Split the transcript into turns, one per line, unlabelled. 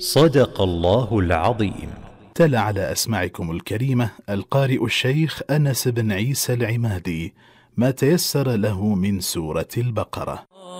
صدق الله العظيم.
تلا على أسماعكم الكريمة القارئ الشيخ أنس بن عيسى العمادي ما تيسر له من سورة البقرة.